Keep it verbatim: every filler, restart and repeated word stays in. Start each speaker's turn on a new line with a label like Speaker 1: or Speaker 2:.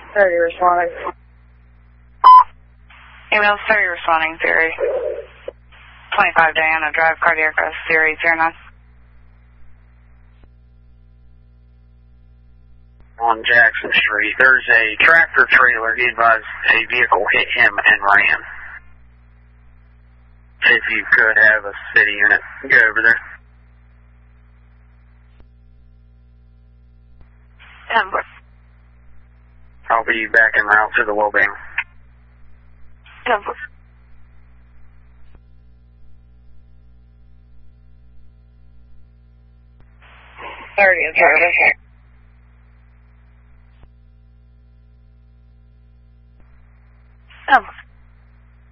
Speaker 1: thirty responding.
Speaker 2: Email thirty responding, Theory. twenty-five Diana Drive, cardiac arrest, Theory zero nine.
Speaker 3: On Jackson Street, there's a tractor trailer. He advised a vehicle hit him and ran. If you could have a city unit go over there.
Speaker 2: Number.
Speaker 3: I'll be back en route to the well-being.
Speaker 2: Number.
Speaker 1: thirty is right.